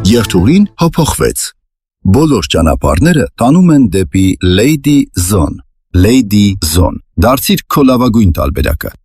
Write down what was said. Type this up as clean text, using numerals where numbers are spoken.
Երթուղին հափոխվեց։ Բոլոր ճանապարհները տանում են դեպի Lady Zone։ Lady Zone։ Դարձիր քո լավագույն տարբերակը։